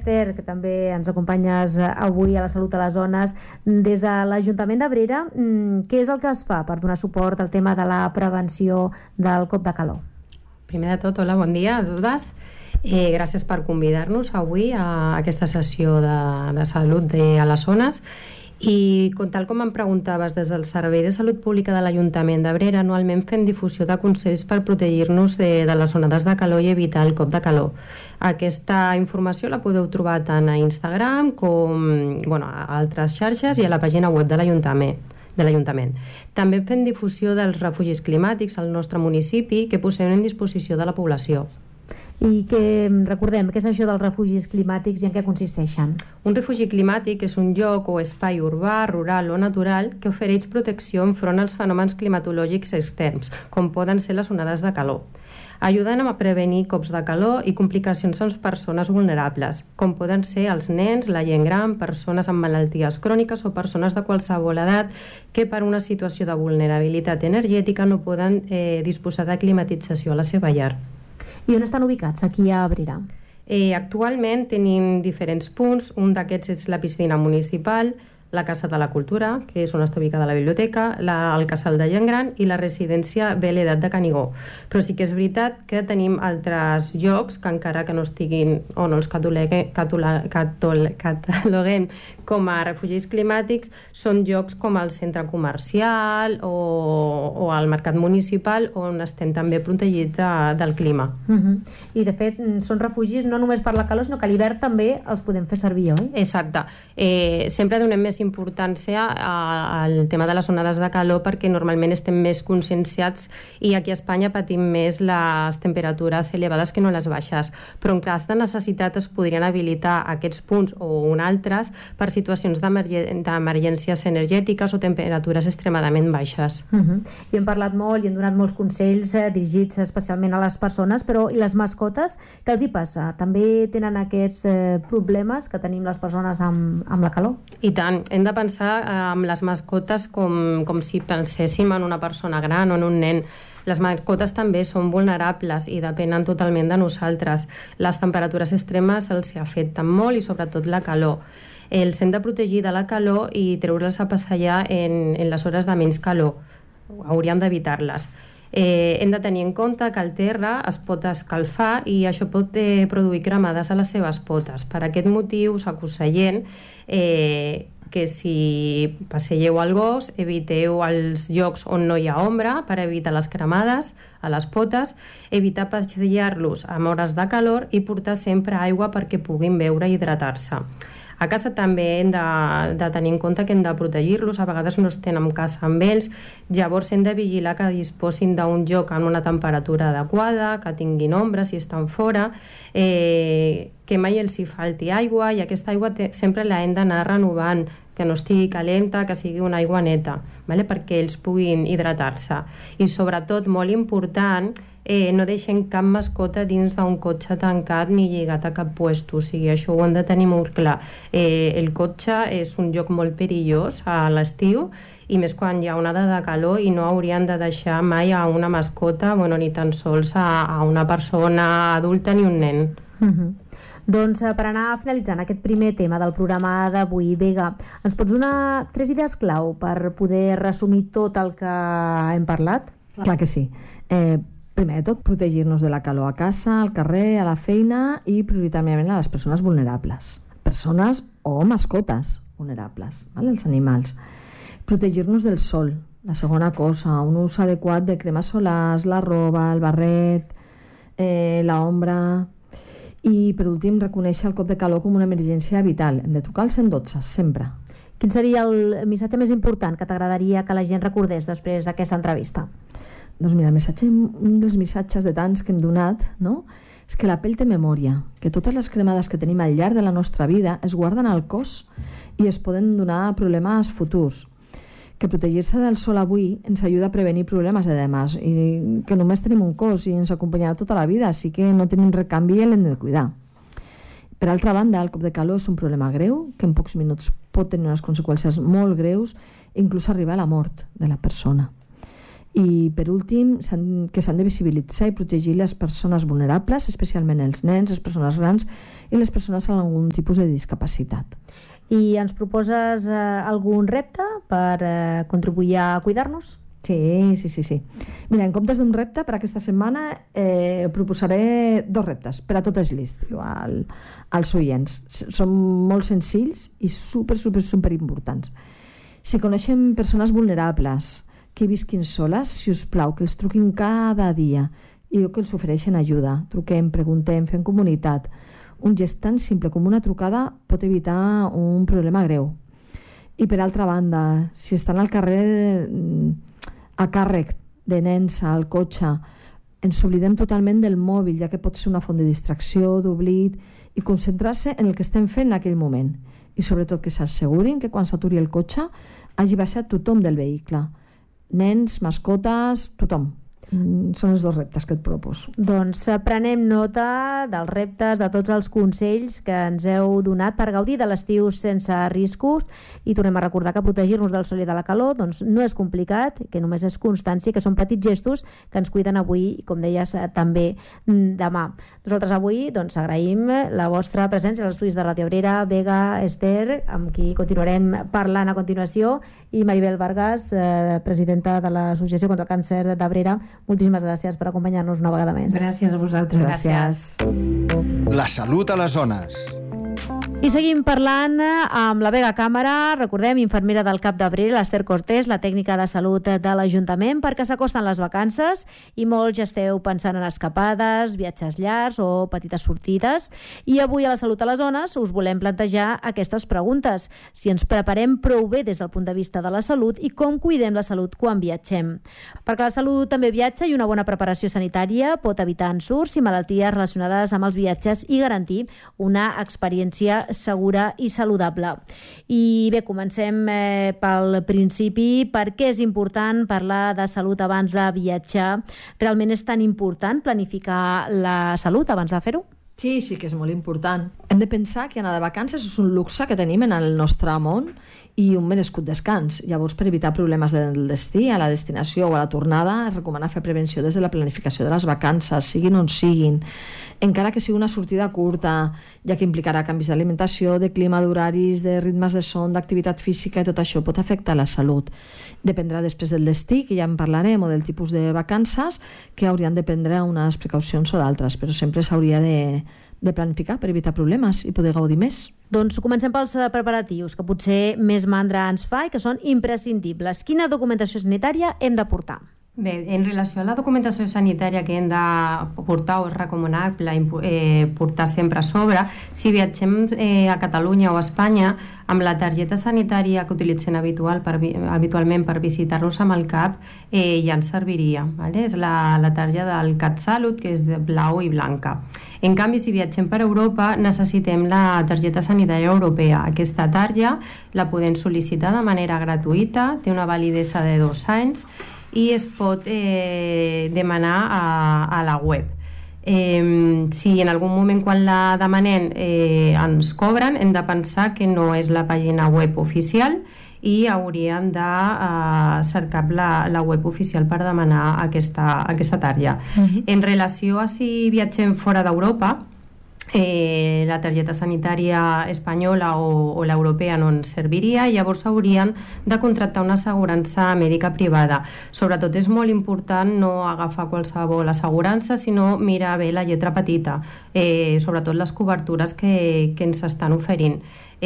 Esther, que també ens acompanyes avui a la Salut a les Zones. Des de l'Ajuntament d'Abrera, què és el que es fa per donar suport al tema de la prevenció del cop de calor? Primer de tot, hola, bon dia a totes. Gràcies per convidar-nos avui a aquesta sessió de salut a les zones. I tal com em preguntaves, des del Servei de Salut Pública de l'Ajuntament d'Abrera anualment fem difusió de consells per protegir-nos de les onades de calor i evitar el cop de calor. Aquesta informació la podeu trobar tant a Instagram com a altres xarxes i a la pàgina web de l'Ajuntament. També fem difusió dels refugis climàtics al nostre municipi que posem en disposició de la població. I que recordem, què és això dels refugis climàtics i en què consisteixen? Un refugi climàtic és un lloc o espai urbà, rural o natural que ofereix protecció enfront als fenòmens climatològics externs, com poden ser les onades de calor. Ajuden a prevenir cops de calor i complicacions en persones vulnerables, com poden ser els nens, la gent gran, persones amb malalties cròniques o persones de qualsevol edat que per una situació de vulnerabilitat energètica no poden disposar de climatització a la seva llar. I on estan ubicats aquí a Abrera? Actualment tenim diferents punts. Un d'aquests és la piscina municipal, la Casa de la Cultura, que és on està ubicada la biblioteca, el Casal de Gent Gran i la residència Beledat de Canigó. Però sí que és veritat que tenim altres llocs que encara que no estiguin o no els cataloguem com a refugis climàtics, són llocs com el centre comercial o el mercat municipal on estem també protegits del clima. I de fet són refugis no només per la calor, sinó que a l'hivern també els podem fer servir, oi? Exacte. Sempre donem més importància al tema de les onades de calor perquè normalment estem més conscienciats i aquí a Espanya patim més les temperatures elevades que no les baixes. Però en cas de necessitat es podrien habilitar aquests punts o un altres per situacions d'emergències energètiques o temperatures extremadament baixes. I hem parlat molt i hem donat molts consells dirigits especialment a les persones, però i les mascotes, què els hi passa? També tenen aquests problemes que tenim les persones amb la calor? I tant, hem de pensar amb les mascotes com si penséssim en una persona gran o en un nen. Les mascotes també són vulnerables i depenen totalment de nosaltres. Les temperatures extremes els afecten molt i sobretot la calor. Els hem de protegir de la calor i treure'ls a passejar en les hores de menys calor. Hauríem d'evitar-les. Hem de tenir en compte que el terra es pot escalfar i això pot produir cremades a les seves potes. Per aquest motiu us aconsellem que si passegeu al gos, eviteu els llocs on no hi ha ombra per evitar les cremades a les potes, evitar passejar-los en hores de calor i portar sempre aigua perquè puguin beure i hidratar-se. A casa també hem de tenir en compte que hem de protegir-los, a vegades no estem en casa amb ells, llavors hem de vigilar que disposin d'un lloc en una temperatura adequada, que tinguin ombra si estan fora, que mai els hi falti aigua i aquesta aigua sempre la hem d'anar renovant, que no estigui calenta, que sigui una aigua neta, perquè ells puguin hidratar-se. I sobretot, molt important, no deixen cap mascota dins d'un cotxe tancat ni lligat a cap puesto, o sigui, això ho hem de tenir molt clar. El cotxe és un lloc molt perillós a l'estiu i més quan hi ha onada de calor i no haurien de deixar mai a una mascota, ni tan sols a una persona adulta ni un nen. Doncs per anar finalitzant aquest primer tema del programa d'avui, Vega, ens pots donar 3 idees clau per poder resumir tot el que hem parlat? Clar que sí. Primer de tot, protegir-nos de la calor a casa, al carrer, a la feina i prioritàriament a les persones vulnerables. Persones o mascotes vulnerables, els animals. Protegir-nos del sol, la segona cosa, un ús adequat de cremes solars, la roba, el barret, l'ombra. I per últim, reconèixer el cop de calor com una emergència vital. Hem de trucar al 112, sempre. Quin seria el missatge més important que t'agradaria que la gent recordés després d'aquesta entrevista? Doncs mira, un dels missatges de tants que hem donat, és que la pell té memòria, que totes les cremades que tenim al llarg de la nostra vida es guarden al cos i es poden donar problemes futurs. Que protegir-se del sol avui ens ajuda a prevenir problemes de demà i que només tenim un cos i ens acompanyarà tota la vida, així que no tenim recanvi i l'hem de cuidar. Per altra banda, el cop de calor és un problema greu que en pocs minuts pot tenir unes conseqüències molt greus i inclús arribar a la mort de la persona. I, per últim, que s'han de visibilitzar i protegir les persones vulnerables, especialment els nens, les persones grans i les persones amb algun tipus de discapacitat. I ens proposes algun repte per contribuir a cuidar-nos? Sí. Mira, en comptes d'un repte, per aquesta setmana proposaré 2 reptes per a tot l'estiu als oients. Són molt senzills i super importants. Si coneixen persones vulnerables que visquin soles, si us plau, que els truquin cada dia i que els ofereixen ajuda. Truquem, preguntem, fem comunitat. Un gest tan simple com una trucada pot evitar un problema greu. I per altra banda, si estan al carrer a càrrec de nens al cotxe, ens oblidem totalment del mòbil, ja que pot ser una font de distracció, d'oblit, i concentrar-se en el que estem fent en aquell moment. I sobretot que s'assegurin que quan s'aturi el cotxe hagi baixat tothom del vehicle. Nens, mascotes, tothom. Són els 2 reptes que et proposo. Doncs prenem nota dels reptes, de tots els consells que ens heu donat per gaudir de l'estiu sense riscos, i tornem a recordar que protegir-nos del sol i de la calor doncs no és complicat, que només és constància, que són petits gestos que ens cuiden avui i, com deies, també demà. Nosaltres avui doncs agraïm la vostra presència als estudis de Ràdio Abrera, Vega, Esther, amb qui continuarem parlant a continuació, i Maribel Vargas, presidenta de l'Associació contra el Càncer d'Abrera. Moltíssimes gràcies per acompanyar-nos una vegada més. Gràcies a vosaltres. Gràcies. La salut a les zones. I seguim parlant amb la Vega Càmera, recordem, infermera del CAP d'Abrera, l'Esther Cortés, la tècnica de salut de l'Ajuntament, perquè s'acosten les vacances i molts ja esteu pensant en escapades, viatges llargs o petites sortides. I avui a la Salut a les Zones us volem plantejar aquestes preguntes. Si ens preparem prou bé des del punt de vista de la salut i com cuidem la salut quan viatgem. Perquè la salut també viatja i una bona preparació sanitària pot evitar ensurts i malalties relacionades amb els viatges i garantir una experiència segura i saludable. I bé, comencem pel principi. Per què és important parlar de salut abans de viatjar? Realment és tan important planificar la salut abans de fer-ho? Sí que és molt important. Hem de pensar que anar de vacances és un luxe que tenim en el nostre món i un merescut descans. Llavors, per evitar problemes del destí, a la destinació o a la tornada, es recomana fer prevenció des de la planificació de les vacances, siguin on siguin, encara que sigui una sortida curta, ja que implicarà canvis d'alimentació, de clima, d'horaris, de ritmes de son, d'activitat física, i tot això pot afectar la salut. Dependrà després del destí, que ja en parlarem, o del tipus de vacances, que haurien de prendre unes precaucions o d'altres, però sempre s'hauria de planificar per evitar problemes i poder gaudir més. Doncs comencem pels preparatius, que potser més mandra ens fa i que són imprescindibles. Quina documentació sanitària hem de portar? Bé, en relació a la documentació sanitària que hem de portar, o és recomanable portar sempre a sobre, si viatgem a Catalunya o a Espanya, amb la targeta sanitària que utilitzem habitualment per visitar-nos amb el CAP, ja ens serviria. ¿vale? És la targeta del CatSalut, que és de blau i blanca. En canvi, si viatgem per Europa, necessitem la targeta sanitària europea. Aquesta targeta la podem sol·licitar de manera gratuïta, té una validesa de 2 anys, i es pot demanar a la web. Si en algun moment quan la demanem ens cobren, hem de pensar que no és la pàgina web oficial i hauríem de cercar la web oficial per demanar aquesta targeta. En relació a si viatgem fora d'Europa, la targeta sanitària espanyola o l'europea no ens serviria, i llavors hauríem de contractar una assegurança mèdica privada. Sobretot és molt important no agafar qualsevol assegurança, sinó mirar bé la lletra petita, sobretot les cobertures que ens estan oferint.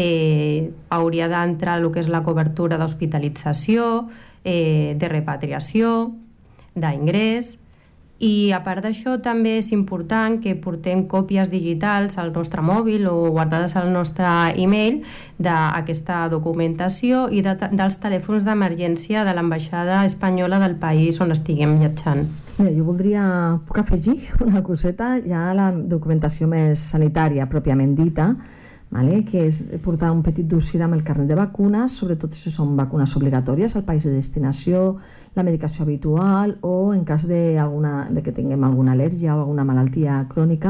Hauria d'entrar el que és la cobertura d'hospitalització, de repatriació, d'ingrés. I a part d'això també és important que portem còpies digitals al nostre mòbil o guardades al nostre e-mail d'aquesta documentació i dels telèfons d'emergència de l'ambaixada espanyola del país on estiguem viatjant. Mira, jo puc afegir una coseta ja a la documentació més sanitària pròpiament dita, que és portar un petit dossier amb el carnet de vacunes, sobretot si són vacunes obligatòries al país de destinació, la medicació habitual o en cas de que tinguem alguna al·lèrgia o alguna malaltia crònica,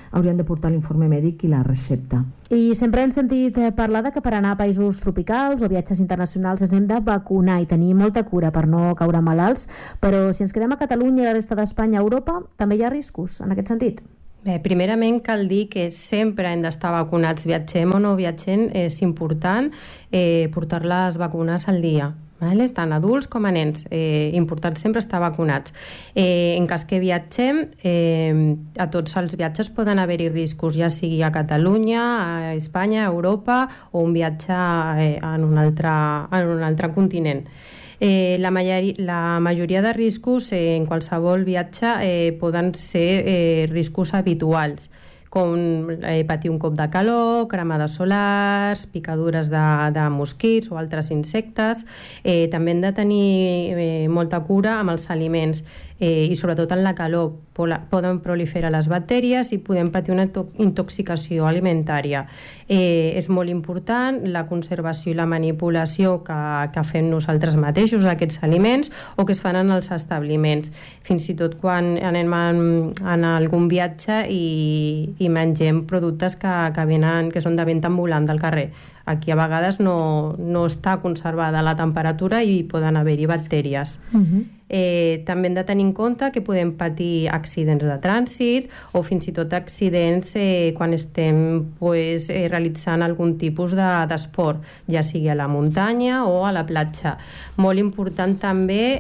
haurien de portar l'informe mèdic i la recepta. I sempre hem sentit parlar de que per anar a països tropicals o viatges internacionals ens hem de vacunar i tenir molta cura per no caure malalts, però si ens quedem a Catalunya i la resta d'Espanya, a Europa, també hi ha riscos en aquest sentit? Bé, primerament cal dir que sempre hem d'estar vacunats, viatgem o no viatgem, és important portar les vacunes al dia. Vale? Tant adults com a nens, important sempre estar vacunats. En cas que viatgem, a tots els viatges poden haver-hi riscos, ja sigui a Catalunya, a Espanya, a Europa o un viatge en un altre continent. La majoria de riscos en qualsevol viatge poden ser riscos habituals, com patir un cop de calor, cremades solars, picadures de mosquits o altres insectes. També hem de tenir molta cura amb els aliments i sobretot en la calor. Poden proliferar les bactèries i podem patir una intoxicació alimentària. És molt important la conservació i la manipulació que fem nosaltres mateixos d'aquests aliments o que es fan en els establiments. Fins i tot quan anem en algun viatge i mengem productes que són de venda ambulant del carrer. Aquí a vegades no està conservada la temperatura i poden haver-hi bactèries. També hem de tenir en compte que podem patir accidents de trànsit o fins i tot accidents quan estem realitzant algun tipus d'esport, ja sigui a la muntanya o a la platja. Molt important també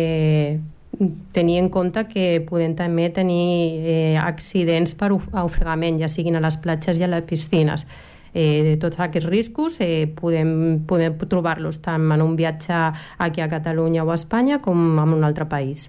tenir en compte que podem també tenir accidents per ofegament, ja siguin a les platges i a les piscines. Tots aquests riscos podem trobar-los tant en un viatge aquí a Catalunya o a Espanya com en un altre país.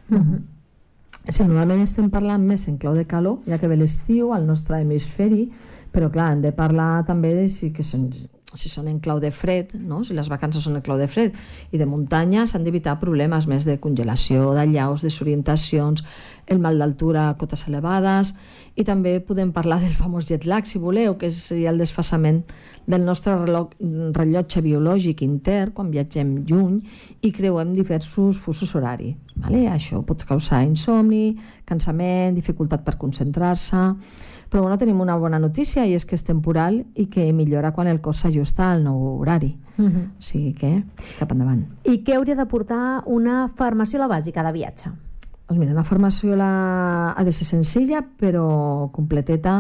Sí, normalment estem parlant més en clau de calor, ja que ve l'estiu al nostre hemisferi, però clar, hem de parlar també de si són en clau de fred, no? Si les vacances són en clau de fred i de muntanya, s'han d'evitar problemes més de congelació, d'allaus, desorientacions, el mal d'altura a cotes elevades, i també podem parlar del famós jet lag, si voleu, que seria el desfasament del nostre rellotge biològic intern quan viatgem lluny i creuem diversos fusos horaris. Vale? Això pot causar insomni, cansament, dificultat per concentrar-se, però bueno, tenim una bona notícia i és que és temporal i que millora quan el cos s'ajusta al nou horari. O sigui que cap endavant. I què hauria de portar una farmaciola bàsica de viatge? Doncs mira, una farmaciola ha de ser senzilla però completeta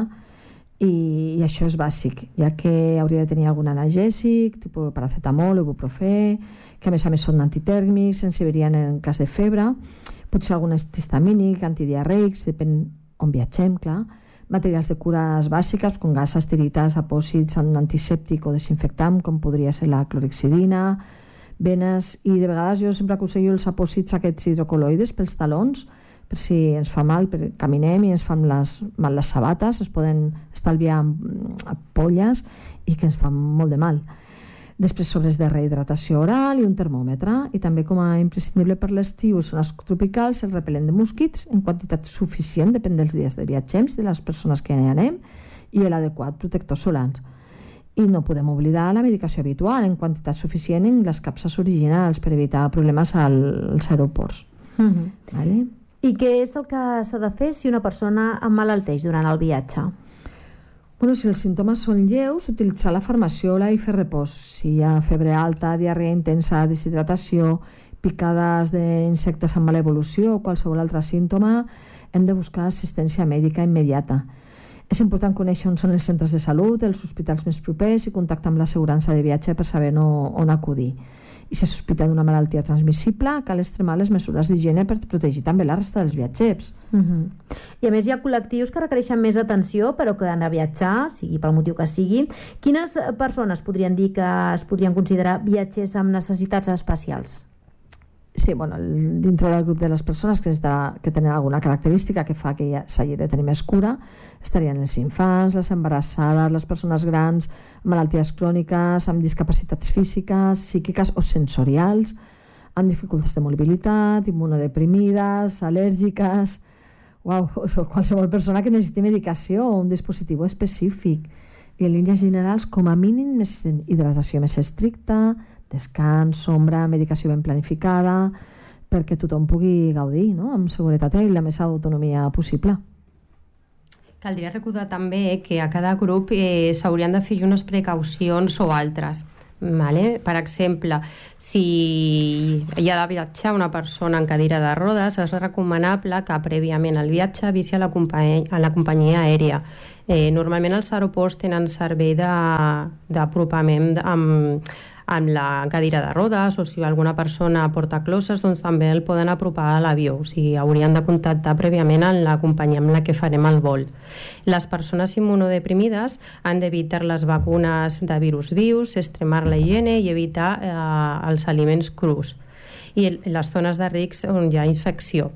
i això és bàsic, ja que hauria de tenir algun analgèsic, tipus paracetamol o ibuprofè, que a més són antitèrmics, ens servirien en cas de febre, potser algun antihistamínic, antidiarreics, depèn on viatgem, clar, materials de cures bàsiques com gases, tirites, apòsits, un antisèptic o desinfectant com podria ser la clorhexidina, venes, i de vegades jo sempre aconsello els apòsits aquests hidrocoloides pels talons, per si ens fa mal, caminem i ens fan mal les sabates, es poden estalviar polles i que ens fan molt de mal. Després sobres de rehidratació oral i un termòmetre, i també com a imprescindible per l'estiu i zones tropicals el repel·lent de mosquits en quantitat suficient, depèn dels dies de viatgems, de les persones que hi anem, i l'adequat protector solar. I no podem oblidar la medicació habitual en quantitat suficient en les capses originals per evitar problemes als aeroports. Vale? I què és el que s'ha de fer si una persona emmalalteix durant el viatge? Bueno, si els símptomes són lleus, utilitzar la farmaciola i fer repòs. Si hi ha febre alta, diarrea intensa, deshidratació, picades d'insectes amb mala evolució o qualsevol altre símptoma, hem de buscar assistència mèdica immediata. És important conèixer on són els centres de salut, els hospitals més propers i contactar amb l'assegurança de viatge per saber on acudir. I si se sospita d'una malaltia transmissible, cal extremar les mesures d'higiene per protegir també la resta dels viatgers. I a més hi ha col·lectius que requereixen més atenció però que han de viatjar, sigui pel motiu que sigui. Quines persones podrien dir que es podrien considerar viatgers amb necessitats especials? Sí, bueno, dintre del grup de les persones que tenen alguna característica que fa que s'hagi de tenir més cura estarien els infants, les embarassades, les persones grans, malalties cròniques, amb discapacitats físiques, psíquiques o sensorials, amb dificultats de mobilitat, immunodeprimides, al·lèrgiques, qualsevol persona que necessiti medicació o un dispositiu específic. I en línies generals, com a mínim, necessiten hidratació més estricta, descans, sombra, medicació ben planificada, perquè tothom pugui gaudir, no?, amb seguretat i la més autonomia possible. Caldria recordar també que a cada grup s'haurien de fer unes precaucions o altres. Vale? Per exemple, si hi ha de viatjar una persona en cadira de rodes, és recomanable que prèviament al viatge avisi a la companyia aèria. Normalment els aeroports tenen servei d'apropament amb la cadira de rodes, o si alguna persona porta closses, doncs també el poden apropar a l'avió. O sigui, haurien de contactar prèviament amb la companyia amb la que farem el vol. Les persones immunodeprimides han d'evitar les vacunes de virus vius, extremar la higiene i evitar els aliments crus i les zones de risc on hi ha infecció.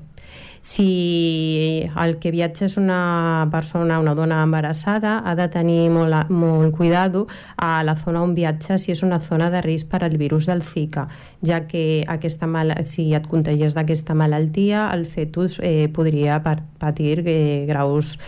Si el que viatja és una persona, una dona embarassada, ha de tenir molt cuidado a la zona on viatja si és una zona de risc per al virus del Zika, ja que si et contagies d'aquesta malaltia, el fetus podria patir graus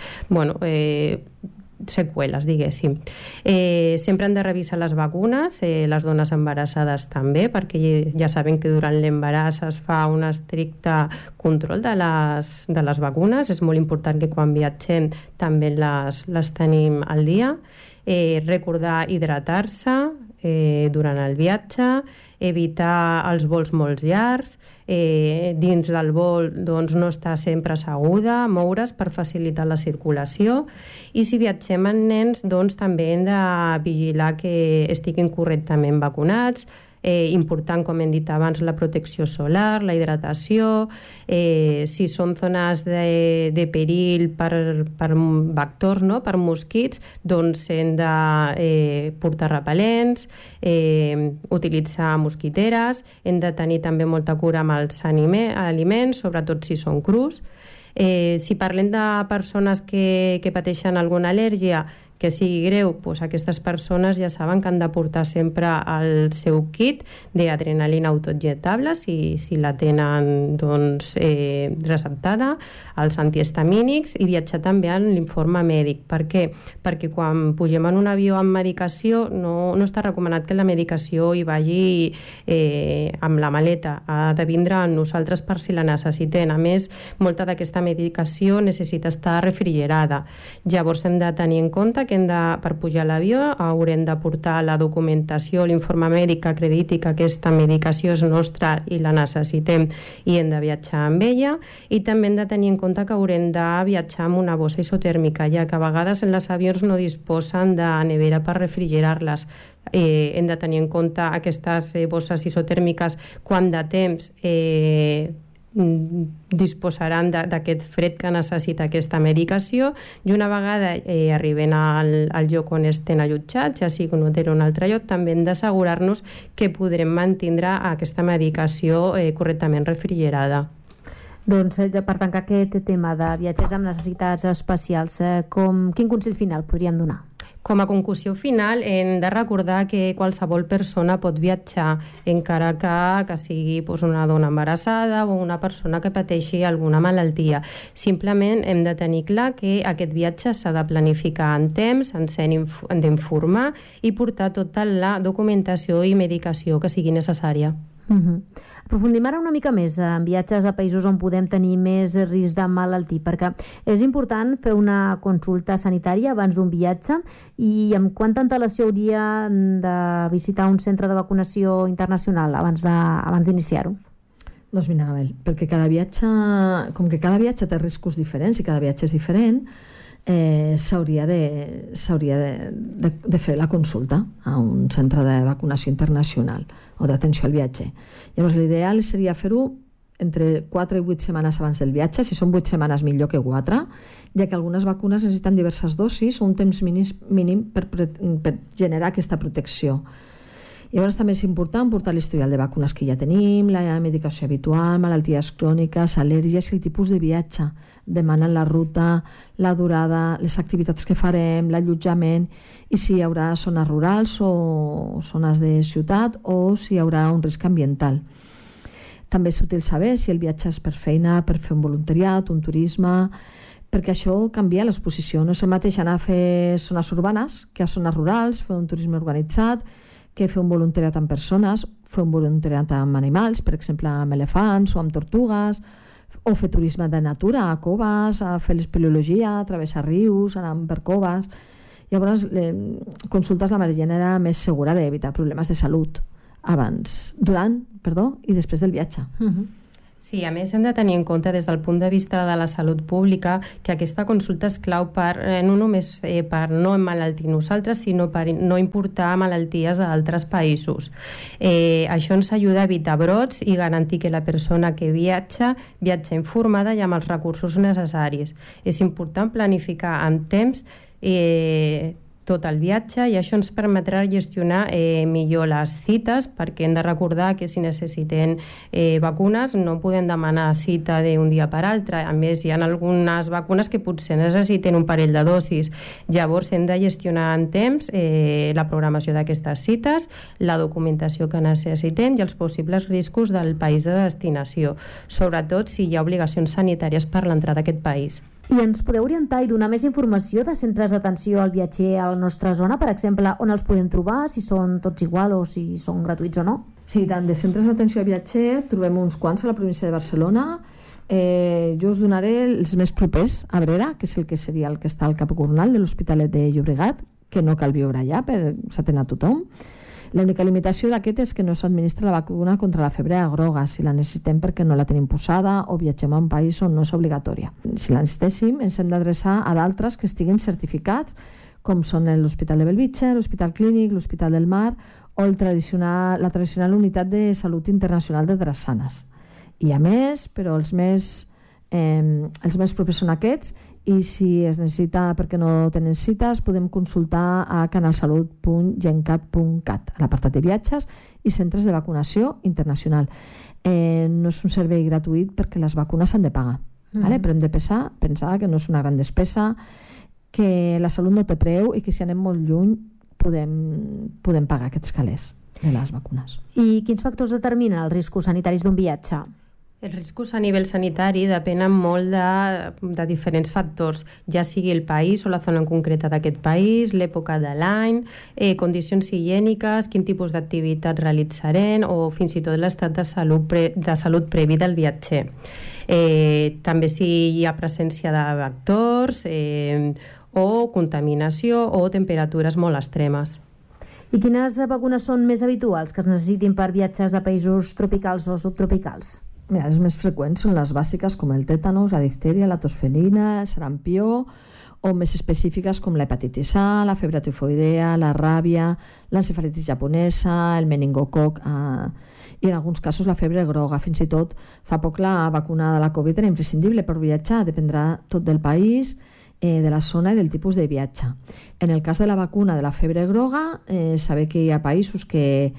seqüeles, diguéssim. Sempre han de revisar les vacunes, les dones embarassades també, perquè ja saben que durant l'embaràs es fa un estricte control de les vacunes. És molt important que quan viatgem també les tenim al dia. Recordar hidratar-se durant el viatge, evitar els vols molt llargs, dins del vol doncs, no estar sempre asseguda, moure's per facilitar la circulació, i si viatgem amb nens doncs, també hem de vigilar que estiguin correctament vacunats. Important, com hem dit abans, la protecció solar, la hidratació. Si són zones de perill per vectors, no? Per mosquits, doncs hem de portar repel·lents, utilitzar mosquiteres, hem de tenir també molta cura amb els aliments, sobretot si són crus. Si parlem de persones que pateixen alguna al·lèrgia que sigui greu, doncs aquestes persones ja saben que han de portar sempre el seu kit d'adrenalina autoinjectable si la tenen doncs, receptada, els antihistamínics, i viatjar també amb l'informe mèdic. Per què? Perquè quan pugem en un avió amb medicació no està recomanat que la medicació hi vagi amb la maleta, ha de vindre amb nosaltres per si la necessitem. A més, molta d'aquesta medicació necessita estar refrigerada. Llavors hem de tenir en compte que per pujar a l'avió haurem de portar la documentació, l'informe mèdic que acrediti que aquesta medicació és nostra i la necessitem i hem de viatjar amb ella, i també hem de tenir en compte que haurem de viatjar amb una bossa isotèrmica, ja que a vegades en els avions no disposen de nevera per refrigerar-les. Hem de tenir en compte aquestes bosses isotèrmiques quant de temps disposaran d'aquest fred que necessita aquesta medicació, i una vegada arriben al lloc on estem allotjats, ja sigui un hotel o un altre lloc, també hem d'assegurar-nos que podrem mantindre aquesta medicació correctament refrigerada. Doncs, per tancar aquest tema de viatgers amb necessitats especials, quin consell final podríem donar? Com a conclusió final, hem de recordar que qualsevol persona pot viatjar, encara que sigui una dona embarassada o una persona que pateixi alguna malaltia. Simplement hem de tenir clar que aquest viatge s'ha de planificar en temps, ens hem d'informar i portar tota la documentació i medicació que sigui necessària. Aprofundim ara una mica més en viatges a països on podem tenir més risc de malaltir, perquè és important fer una consulta sanitària abans d'un viatge, i amb quanta antelació hauria de visitar un centre de vacunació internacional abans d'iniciar-ho? Doncs mira, Abel, perquè com que cada viatge té riscos diferents i cada viatge és diferent, s'hauria de fer la consulta a un centre de vacunació internacional o d'atenció al viatge. Llavors, l'ideal seria fer-ho entre 4 i 8 setmanes abans del viatge. Si són 8 setmanes, millor que 4, ja que algunes vacunes necessiten diverses dosis o un temps mínim per generar aquesta protecció. Llavors també és important portar l'historial de vacunes que ja tenim, la medicació habitual, malalties cròniques, al·lèrgies i el tipus de viatge. Demanen la ruta, la durada, les activitats que farem, l'allotjament, i si hi haurà zones rurals o zones de ciutat, o si hi haurà un risc ambiental. També és útil saber si el viatge és per feina, per fer un voluntariat, un turisme, perquè això canvia l'exposició. No és el mateix anar a fer zones urbanes que a zones rurals, fer un turisme organitzat, que fer un voluntariat amb persones, fer un voluntariat amb animals, per exemple amb elefants o amb tortugues, o fer turisme de natura, a coves, a fer l'espeleologia, a travessar rius, anar per coves. Llavors, consultes la meridiana més segura d'evitar problemes de salut durant i després del viatge. Sí, a més hem de tenir en compte des del punt de vista de la salut pública que aquesta consulta és clau no només per no emmalaltir nosaltres, sinó per no importar malalties d'altres països. Això ens ajuda a evitar brots i garantir que la persona que viatja informada i amb els recursos necessaris. És important planificar amb temps tot el viatge i això ens permetrà gestionar millor les cites, perquè hem de recordar que si necessiten vacunes no podem demanar cita d'un dia per altre. A més, hi ha algunes vacunes que potser necessiten un parell de dosis. Llavors hem de gestionar en temps la programació d'aquestes cites, la documentació que necessitem i els possibles riscos del país de destinació, sobretot si hi ha obligacions sanitàries per l'entrada a aquest país. I ens podeu orientar i donar més informació de centres d'atenció al viatger a la nostra zona, per exemple, on els podem trobar, si són tots igual o si són gratuïts o no? Sí, tant de centres d'atenció al viatger trobem uns quants a la província de Barcelona. Jo us donaré els més propers a Abrera, que és el que seria el que està al Cap Gornal de l'Hospitalet de Llobregat, que no cal viure allà per s'atén a tothom. L'única limitació d'aquest és que no s'administra la vacuna contra la febre groga si la necessitem perquè no la tenim posada o viatgem a un país on no és obligatòria. Si la necessitéssim, ens hem d'adreçar a d'altres que estiguin certificats, com són l'Hospital de Bellvitge, l'Hospital Clínic, l'Hospital del Mar o la tradicional Unitat de Salut Internacional de Drassanes. I a més, però els més propers són aquests, i si es necessita perquè no tenen cites podem consultar a canalsalut.gencat.cat a l'apartat de viatges i centres de vacunació internacional. No és un servei gratuït perquè les vacunes s'han de pagar, però hem de pensar que no és una gran despesa, que la salut no té preu i que si anem molt lluny podem pagar aquests calés de les vacunes. I quins factors determinen els riscos sanitaris d'un viatge? Els riscos a nivell sanitari depenen molt de diferents factors, ja sigui el país o la zona en concreta d'aquest país, l'època de l'any, condicions higièniques, quin tipus d'activitat realitzarem o fins i tot l'estat de salut previ del viatger. També si hi ha presència de vectors o contaminació o temperatures molt extremes. I quines vacunes són més habituals que es necessitin per viatges a països tropicals o subtropicals? Mira, les més freqüents són les bàsiques com el tètanus, la diftèria, la tosferina, el sarampió, o més específiques com l'hepatitis A, la febre tifoidea, la ràbia, l'encefalitis japonesa, el meningococ i en alguns casos la febre groga. Fins i tot fa poc la vacuna de la Covid era imprescindible per viatjar, dependrà tot del país, de la zona i del tipus de viatge. En el cas de la vacuna de la febre groga, saber que hi ha països que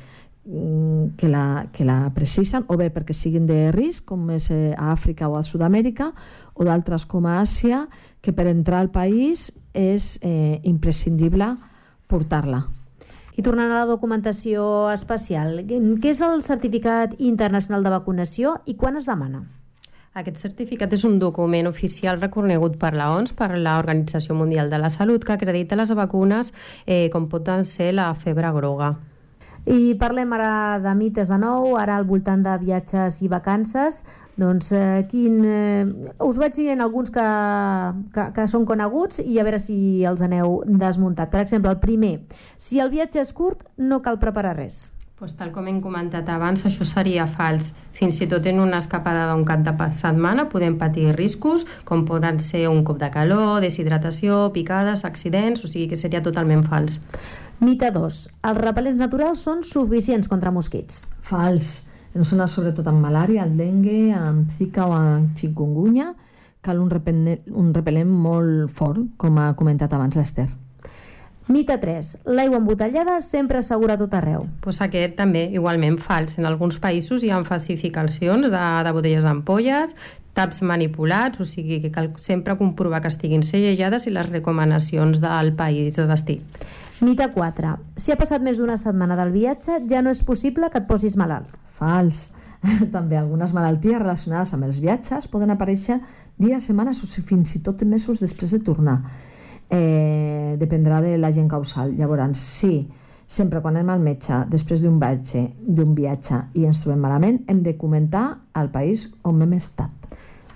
la precisen, o bé perquè siguin de risc, com és a Àfrica o a Sud-amèrica, o d'altres com a Àsia, que per entrar al país és imprescindible portar-la. I tornant a la documentació especial, què és el certificat internacional de vacunació i quan es demana? Aquest certificat és un document oficial reconegut per l'OMS, per l'Organització Mundial de la Salut, que acredita les vacunes com poden ser la febre groga. I parlem ara de mites de nou, ara al voltant de viatges i vacances. Doncs us vaig dient alguns que són coneguts i a veure si els aneu desmuntat. Per exemple, el primer, si el viatge és curt no cal preparar res. Pues tal com hem comentat abans, això seria fals. Fins i tot en una escapada d'un cap de setmana podem patir riscos, com poden ser un cop de calor, deshidratació, picades, accidents, o sigui que seria totalment fals. Mite 2. Els repel·lents naturals són suficients contra mosquits. Fals. En zones sobretot amb malària, el dengue, amb zika o amb chikungunya, cal un repel·lent molt fort, com ha comentat abans l'Ester. Mite 3. L'aigua embotellada sempre assegura tot arreu. Pues aquest també, igualment fals. En alguns països hi ha falsificacions de botelles d'ampolles, taps manipulats, o sigui que cal sempre comprovar que estiguin sellejades i les recomanacions del país de destí. Mite 4. Si ha passat més d'una setmana del viatge, ja no és possible que et posis malalt. Fals. També algunes malalties relacionades amb els viatges poden aparèixer dies, setmanes o fins i tot mesos després de tornar. Dependrà de l'agent causal. Llavors, sí, sempre quan anem al metge després d'un viatge i ens trobem malament, hem de comentar al país on hem estat.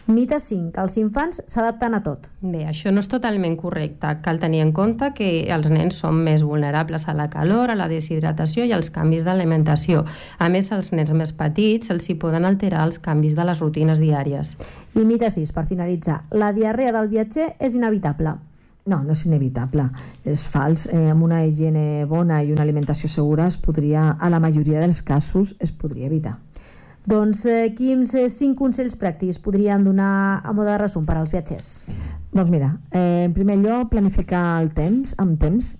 Mite 5. Els infants s'adapten a tot. Bé, això no és totalment correcte. Cal tenir en compte que els nens són més vulnerables a la calor, a la deshidratació i als canvis d'alimentació. A més, als nens més petits se'ls hi poden alterar els canvis de les rutines diàries. I mite 6, per finalitzar. La diarrea del viatger és inevitable. No, no és inevitable. És fals. Amb una higiene bona i una alimentació segura a la majoria dels casos es podria evitar. Doncs quins 5 consells pràctics podríem donar a mode de resum per als viatgers? Doncs mira, en primer lloc, planificar el temps, amb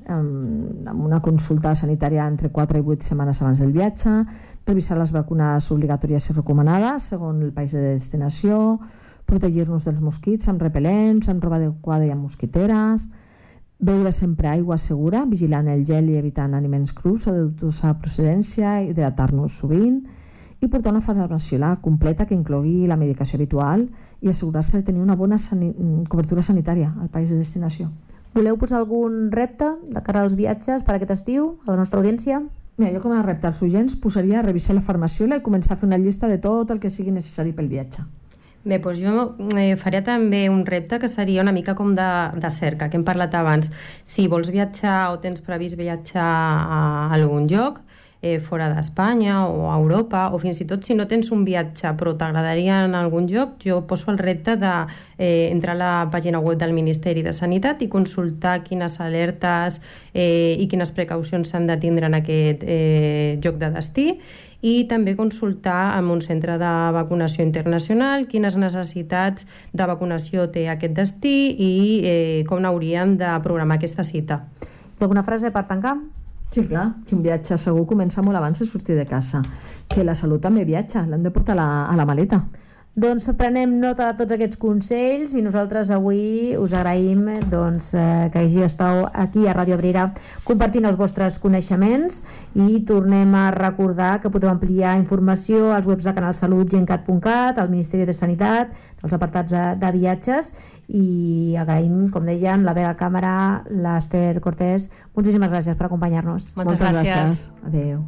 una consulta sanitària entre 4 i 8 setmanes abans del viatge, revisar les vacunes obligatòries i recomanades segons el país de destinació, protegir-nos dels mosquits amb repel·lents, amb roba adequada i amb mosquiteres, beure sempre aigua segura, vigilant el gel i evitant aliments crus o de dubtosa procedència, hidratar-nos sovint, i portar una farmàcia completa que inclogui la medicació habitual i assegurar-se de tenir una bona cobertura sanitària al país de destinació. Voleu posar algun repte de cara als viatges per aquest estiu, a la nostra audiència? Mira, jo com a repte als oients posaria a revisar la farmàcia i començar a fer una llista de tot el que sigui necessari pel viatge. Bé, doncs jo faria també un repte que seria una mica com de cerca, que hem parlat abans. Si vols viatjar o tens previst viatjar a algun lloc, fora d'Espanya o a Europa, o fins i tot si no tens un viatge però t'agradaria en algun lloc, jo poso el repte d'entrar a la pàgina web del Ministeri de Sanitat i consultar quines alertes i quines precaucions s'han de tindre en aquest lloc de destí, i també consultar amb un centre de vacunació internacional quines necessitats de vacunació té aquest destí i com n'haurien de programar aquesta cita. Alguna frase per tancar? Sí, clar, que un viatge segur comença molt abans de sortir de casa, que la salut també viatja, l'hem de portar a la maleta. Doncs prenem nota de tots aquests consells i nosaltres avui us agraïm que esteu aquí a Ràdio Abrera compartint els vostres coneixements, i tornem a recordar que podeu ampliar informació als webs de Canal Salut, gencat.cat, al Ministeri de Sanitat, dels apartats de viatges, i agraïm, com deien, la Vega Càmera, l'Ester Cortés. Moltíssimes gràcies per acompanyar-nos. Moltes gràcies. Adéu.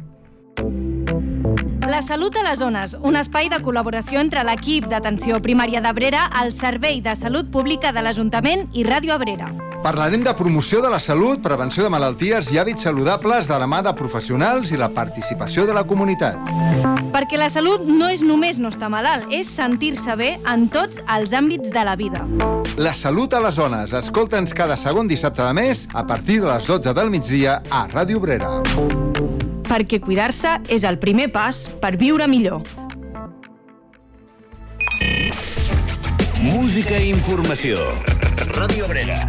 La Salut a les Zones, un espai de col·laboració entre l'equip d'atenció primària d'Abrera, el Servei de Salut Pública de l'Ajuntament i Ràdio Abrera. Parlarem de promoció de la salut, prevenció de malalties i hàbits saludables de la mà de professionals i la participació de la comunitat. Perquè la salut no és només no estar malalt, és sentir-se bé en tots els àmbits de la vida. La Salut a les Zones. Escolta'ns cada segon dissabte de mes a partir de les 12 del migdia a Ràdio Abrera. Perquè cuidar-se és el primer pas per viure millor. Música i informació. Ràdio Abrera.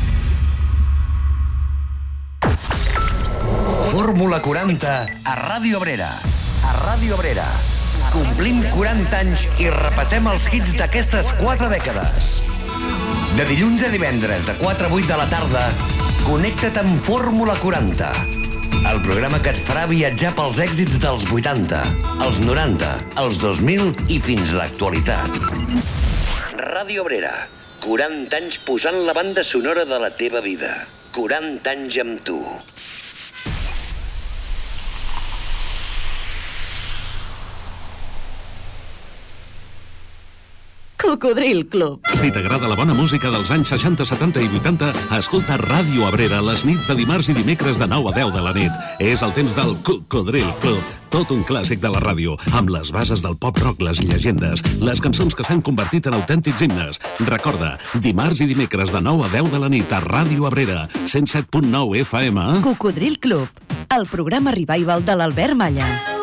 Fórmula 40 a Ràdio Abrera. A Ràdio Abrera. Complim 40 anys i repassem els hits d'aquestes 4 dècades. De dilluns a divendres, de 4 a 8 de la tarda, connecta't amb Fórmula 40. El programa que et farà viatjar pels èxits dels 80, els 90, els 2000 i fins a l'actualitat. Ràdio Abrera. 40 anys posant la banda sonora de la teva vida. 40 anys amb tu. Cocodril Club. Si t'agrada la bona música dels anys 60, 70 i 80, escolta Ràdio Abrera les nits de dimarts i dimecres de 9 a 10 de la nit. És el temps del Cocodril Club, tot un clàssic de la ràdio, amb les bases del pop-rock, les llegendes, les cançons que s'han convertit en autèntics himnes. Recorda, dimarts i dimecres de 9 a 10 de la nit a Ràdio Abrera, 107.9 FM. Cocodril Club, el programa revival de l'Albert Malla.